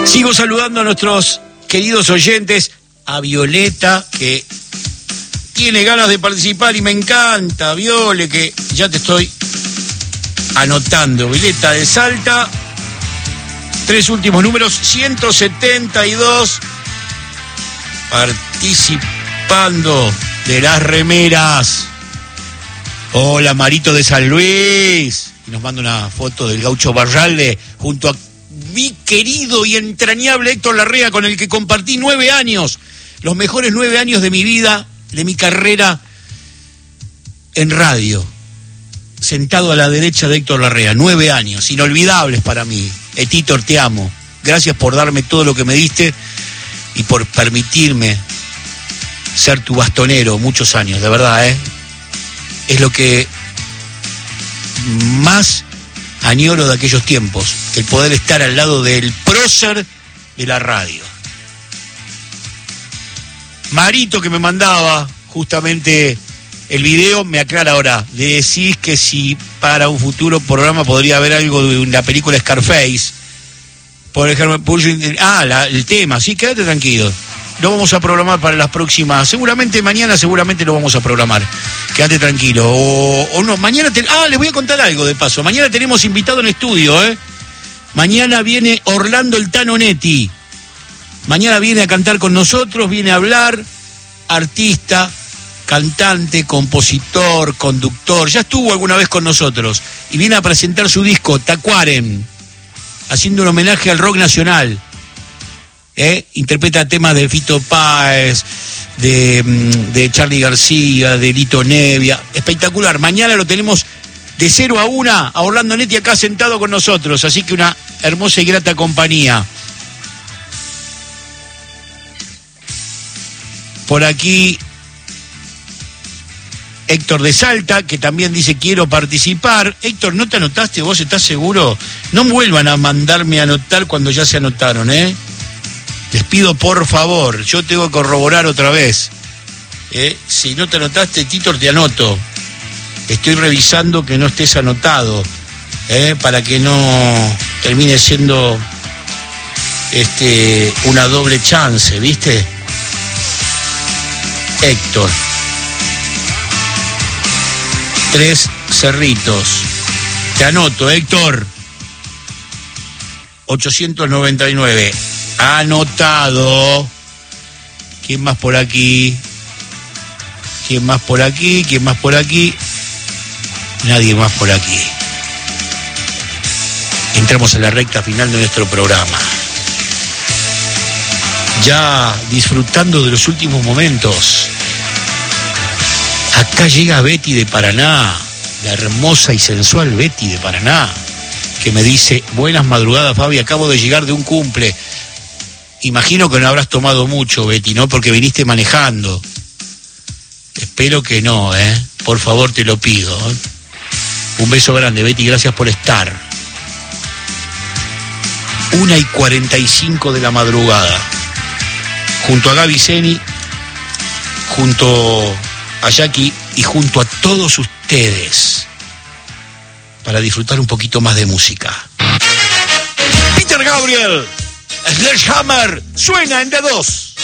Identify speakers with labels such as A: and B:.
A: Sigo saludando a nuestros queridos oyentes, a Violeta, que tiene ganas de participar y me encanta, Viole, que ya te estoy anotando. Violeta de Salta, 3 últimos números, 172, participando de las remeras. Hola, Marito de San Luis. Y nos manda una foto del Gaucho Barralde junto a mi querido y entrañable Héctor Larrea, con el que compartí 9 años, los mejores 9 años de mi vida, de mi carrera en radio, sentado a la derecha de Héctor Larrea. 9 años, inolvidables para mí. Titor, te amo. Gracias por darme todo lo que me diste y por permitirme ser tu bastonero muchos años, de verdad, Es lo que más añoro de aquellos tiempos, el poder estar al lado del prócer de la radio. Marito, que me mandaba justamente el video, me aclara ahora. Le decís que si para un futuro programa podría haber algo de la película Scarface. Por ejemplo, el tema, sí, quédate tranquilo. Lo vamos a programar para las próximas, seguramente mañana, lo vamos a programar. Quédate tranquilo. O no, mañana les voy a contar algo de paso. Mañana tenemos invitado en estudio, Mañana viene Orlando el Tano Netti. Mañana viene a cantar con nosotros, viene a hablar, artista, cantante, compositor, conductor. Ya estuvo alguna vez con nosotros y viene a presentar su disco Tacuaren, haciendo un homenaje al rock nacional. Interpreta temas de Fito Páez, de Charly García, de Lito Nevia. Espectacular. Mañana lo tenemos de 0 a 1 a Orlando Netti acá sentado con nosotros. Así que una hermosa y grata compañía. Por aquí Héctor de Salta, que también dice quiero participar. Héctor, ¿no te anotaste? ¿Vos estás seguro? No vuelvan a mandarme a anotar cuando ya se anotaron, Les pido por favor, yo tengo que corroborar otra vez. Si no te anotaste, Titor, te anoto. Estoy revisando que no estés anotado, para que no termine siendo una doble chance, ¿viste? Héctor. 3 Cerritos. Te anoto, Héctor. 899. Anotado. ¿Quién más por aquí? ¿Quién más por aquí? ¿Quién más por aquí? Nadie más por aquí. Entramos en la recta final de nuestro programa. Ya disfrutando de los últimos momentos. Acá llega Betty de Paraná, la hermosa y sensual Betty de Paraná, que me dice: buenas madrugadas, Fabi, acabo de llegar de un cumple. Imagino que no habrás tomado mucho, Betty, ¿no? Porque viniste manejando. Espero que no, Por favor, te lo pido. Un beso grande, Betty, gracias por estar. 1:45 de la madrugada. Junto a Gaby Zeni, junto a Jackie y junto a todos ustedes, para disfrutar un poquito más de música. Peter Gabriel, Sledgehammer, suena en D2.